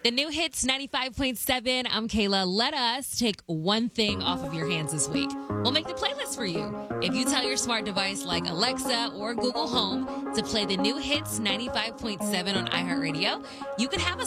The new hits 95.7. I'm Kayla. Let us take one thing off of your hands this week. We'll make the playlist for you. If you tell your smart device like Alexa or Google Home to play the new hits 95.7 on iHeartRadio, you could have a